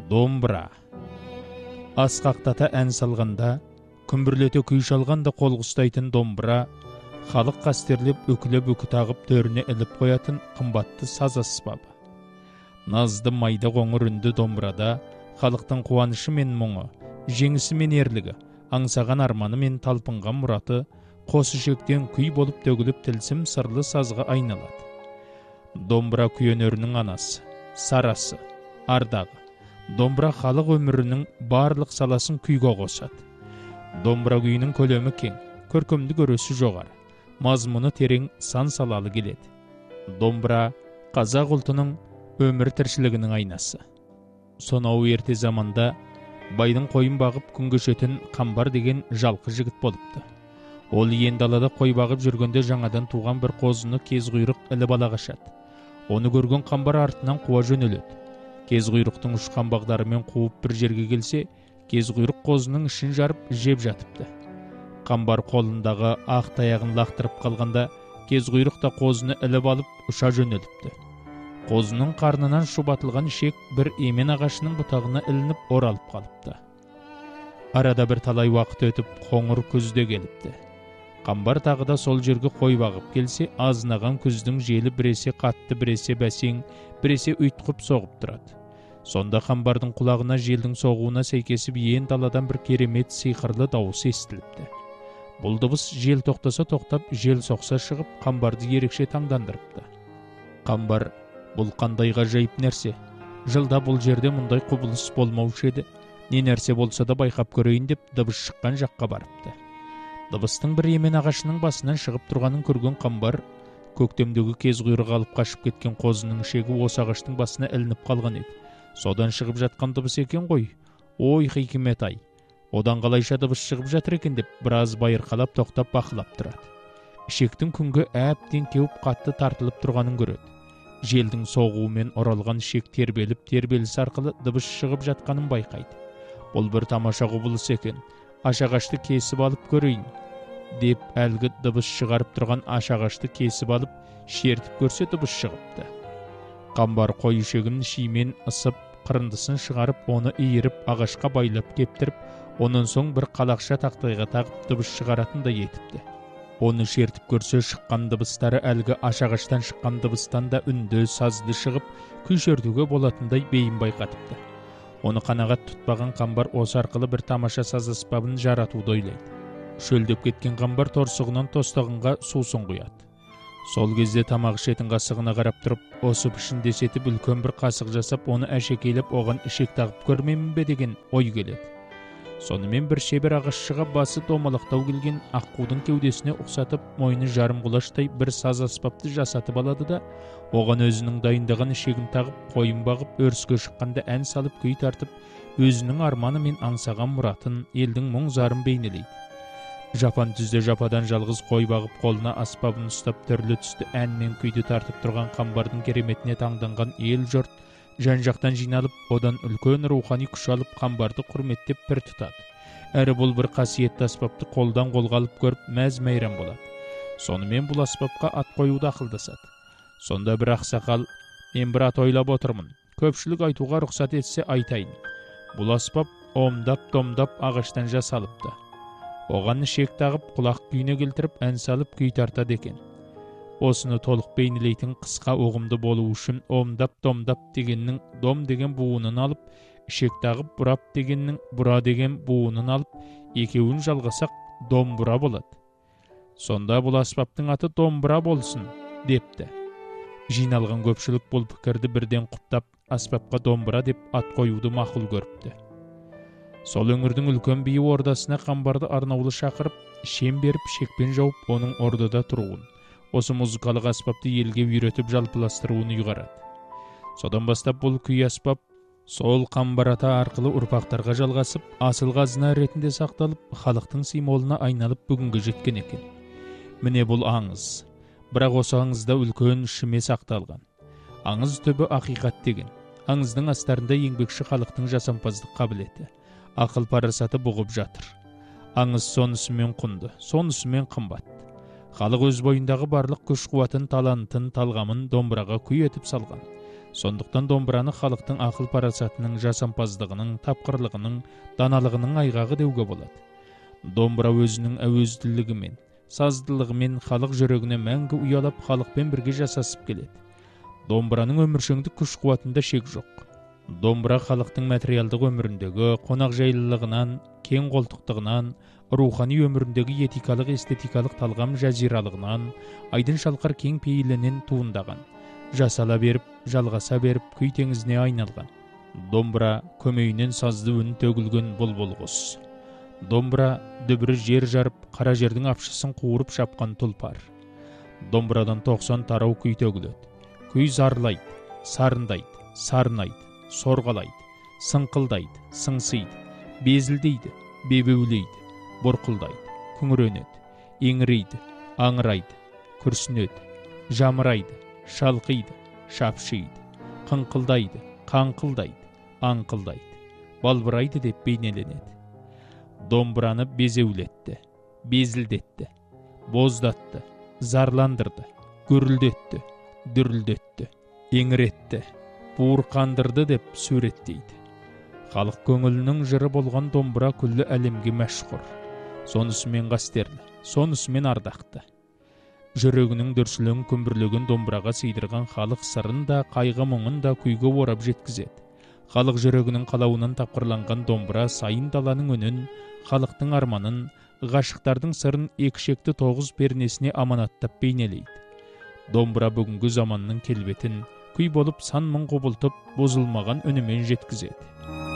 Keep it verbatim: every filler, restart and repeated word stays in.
Домбыра. Асқақтата ән салғанда, күмбірлете күй шалғанда қолғы ұстайтын домбыра, халық қастерлеп өкілеп өкі тағып төріне іліп қоятын қымбатты саз аспабы. Назды майда қоңыр үнді домбырада халықтың қуанышы мен мұңы, жеңісі мен ерлігі, аңсаған арманы мен талпынған мұраты қос ішектен күй болып төгіліп тілсім сырлы сазға айналады. Домбыра күй өнерінің анасы, сарасы, ардағы. Домбыра халық өмірінің барлық саласын күйге қосады. Домбыра күйінің көлемі кең, көркемдік өресі жоғары, мазмұны терең, сан салалы келеді. Домбыра қазақ ұлтының өмір тіршілігінің айнасы. Сонау ерте заманда байдың қойын бағып күн кешетін Қамбар деген жалқы жігіт болыпты. Ол ен далада қой бағып жүргенде жаңадан туған бір қозыны кез құйрық іліп ала қашады. Оны көрген Қамбар артынан қуа жөнеледі. Кез құйрықтың ұшқан бағдарымен қуып бір жерге келсе, кез құйрық қозының ішін жарып жеп жатыпты. Қамбар қолындағы ақ таяғын лақтырып қалғанда, кез құйрық та қозыны іліп алып ұша жөнеліпті. Қозының қарнынан шұбатылған шек бір емен ағашының бұтағына ілініп оралып қалыпты. Арада бір талай уақыт өтіп, қоңыр күз де келіпті. Қамбар тағы да сол жерге қой бағып келсе, азынаған күздің желі біресе қатты, біресе бәсең, біресе ұйтқып соғып тұрады. Сонда Қамбардың құлағына желдің соғуына сәйкесіп ен даладан бір керемет сиқырлы дауысы естіліпті. Бұл дыбыс жел тоқтаса тоқтап, жел соқса шығып, Қамбарды ерекше таңдандырыпты. Қамбар, бұл қандай ғажайып нәрсе. Жылда бұл жерде мұндай құбылыс болмаушы еді. Не нәрсе болса да байқап көрейін деп дыбыс шыққан жаққа барыпты. Дыбыстың бір емен ағашының басынан шығып тұрғанын көрген Қамбар, көктемдегі кез құйрық алып қашып кеткен қозының шегі осы ағаштың басына ілініп қалған еді. Содан шығып жатқан дыбыс екен ғой. Ой, хикмет-ай. Одан қалайша дыбыс шығып жатыр екен деп біраз байырқалап тоқтап бақылап тұрады. Ішектің күнге әбден кеуіп қатты тартылып тұрғанын көреді. Желдің соғуымен оралған ішек тербеліп тербеліс арқылы дыбыс шығып жатқанын байқайды. Бұл бір тамаша құбылыс екен. Ашағашты кесіп алып көрейін деп әлгі дыбыс шығарып тұрған ашағашты кесіп алып шертіп көрсе дыбыс шығыпты. Қамбар қой ішегін шимен ысып, қырындысын шығарып, оны иіріп, ағашқа байлап кептіріп, онан соң бір қалақша тақтайға тағып дыбыс шығаратындай етіпті. Оны шертіп көрсе шыққан дыбыстары әлгі ашағаштан шыққан дыбыстан да үнді, сазды шығып, күй шертуге болатындай бейін байқатыпты. Оны қанағат тұтпаған Қамбар осы арқылы бір тамаша саз аспабын жаратуды ойлайды. Шөлдеп кеткен Қамбар торсығынан тостағынға сусын құяды. Сол кезде тамақ ішетін қасығына қарап тұрып, осы пішінде сетіп үлкен бір қасық жасап, оны әшекейлеп, оған ішек тағып көрмеймін бе деген ой келеді. Сонымен бір шебер ағашшыға басы домалақтау келген аққудың кеудесіне ұқсатып, мойны жарым құлаштай бір саз аспапты жасатып алады да, оған өзінің дайындаған ішегін тағып, қойын бағып, өріске шыққанда ән салып, күй тартып, өзінің арманы мен аңсаған мұратын, елдің мұң зарын бейнелейді. Жапан түзде жападан жалғыз қой бағып, қолына аспабын ұстап, түрлі түсті ән мен күйді тартып тұрған Қамбардың кереметіне таңданған ел жұрт жан-жақтан жиналып, одан үлкен рухани күш алып, Қамбарды құрметтеп пір тұтады. Әрі бұл бір қасиетті аспапты қолдан қолға алып көріп, мәз-мәйрам болады. Сонымен бұл аспапқа ат қоюды ақылдасады. Сонда бір ақсақал, мен бір ат ойлап отырмын. Көпшілік айтуға рұқсат етсе айтайын. Бұл аспап омдап-домдап ағаштан жасалыпты. Оған ішек тағып, құлақ күйіне келтіріп, ән салып, күй тартады екен. Осыны толық бейнелейтін қысқа оғымды болу үшін омдап-домдап дегеннің дом деген буынын алып, ішек тағып бұрап дегеннің бұра деген буынын алып, екеуін жалғасақ домбыра болады. Сонда бұл аспаптың аты домбыра болсын, депті. Жиналған көпшілік бұл пікірді бірден құптап, аспапқа домбыра деп ат қоюды мақұл көріпті. Сол өңірдің үлкен биі ордасына Қамбарды арнаулы шақырып, шем беріп, шекпен жауып, оның ордада тұруын, осы музыкалық аспапты елге үйретіп жалпыластыруын ұйғарады. Содан бастап бұл күй аспап сол Қамбар ата арқылы ұрпақтарға жалғасып, асыл қазына ретінде сақталып, халықтың символына айналып бүгінге жеткен екен. Міне бұл аңыз. Бірақ осы аңызда үлкен шіме сақталған. Аңыз түбі ақиқат деген. Аңыздың астарында еңбекші халықтың жасампаздық қабілеті, ақыл парасаты бұғып жатыр. Аңыз сонысымен құнды, сонысымен қымбат. Халық өз бойындағы барлық күш қуатын, талантын, талғамын домбыраға күй етіп салған. Сондықтан домбыраны халықтың ақыл парасатының, жасампаздығының, тапқырлығының, даналығының айғағы деуге болады. Домбыра өзінің әуезділігімен, саздылығымен халық жүрегіне мәңгі ұялап, халықпен бірге жасасып келеді. Домбыраның өміршеңдік күш-қуатында шек жоқ. Домбыра халықтың материалдық өміріндегі қонақжайлылығынан, кең қолтықтығынан, рухани өміріндегі этикалық, эстетикалық талғам жазиралығынан, айдын шалқар кең пейілінен туындаған. Жасала беріп, жалғаса беріп, күй теңізіне айналған. Домбыра көмейінен сазды үн төгілген бұлбұл құс. Домбыра дүбірі жер жарып, қара жердің апшысын қуырып шапқан тұлпар. Домбырадан тоқсан тарау күй төгіледі. Күй зарлайды, сарындайды, сарнайды, сорғалайды, сыңқылдайды, сыңсиды, безілдейді, бебеулейді, бұрқылдайды, күңіренеді, еңірейді, аңырайды, күрсінеді, жамырайды, шалқиды, шапшиды, қыңқылдайды, қаңқылдайды, аңқылдайды, балбырайды деп бейнеленеді. Домбыраны безеулетті, безілдетті, боздатты, зарландырды, гүрілдетті, дүрілдетті, еңіретті, буырқандырды деп суреттейді. Халық көңілінің жыры болған домбыра күллі әлемге мәшһүр. Сонысымен қастерлі, сонысымен ардақты. Жүрегінің дүрсілін күмбірлеген домбыраға сыйдырған халық сырын да, қайғы мұңын да күйге орап жеткізеді. Халық жүрегінің қалауынан тапқырланған домбыра сайын даланың үнін, халықтың арманын, ғашықтардың сырын екішекті тоғыз пернесіне аманаттап бейнелейді. Домбыра бүгінгі заманның келбетін, күй болып сан мың құбылтып, бозылмаған үнімен жеткізеді.